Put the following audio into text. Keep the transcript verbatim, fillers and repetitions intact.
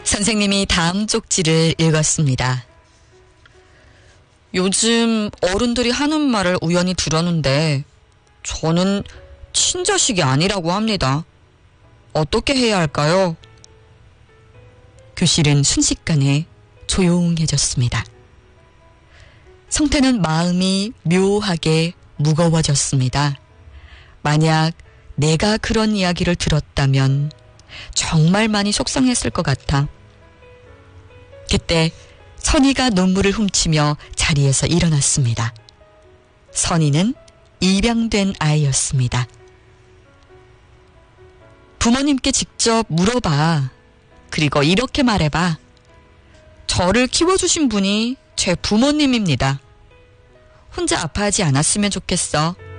선생님이 다음 쪽지를 읽었습니다. 요즘 어른들이 하는 말을 우연히 들었는데 저는 친자식이 아니라고 합니다. 어떻게 해야 할까요? 교실은 순식간에 조용해졌습니다. 성태는 마음이 묘하게 무거워졌습니다. 만약 내가 그런 이야기를 들었다면 정말 많이 속상했을 것 같아. 그때 선희가 눈물을 훔치며 자리에서 일어났습니다. 선희는 입양된 아이였습니다. 부모님께 직접 물어봐. 그리고 이렇게 말해봐. 저를 키워주신 분이 제 부모님입니다. 혼자 아파하지 않았으면 좋겠어.